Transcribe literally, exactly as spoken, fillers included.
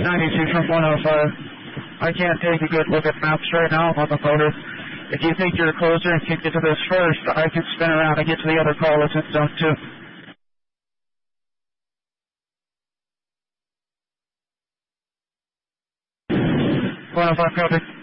ninety-two from one oh five. I can't take a good look at maps right now on the motor. If you think you're closer and can get to this first, I can spin around and get to the other call that's in zone two. one oh five, copy.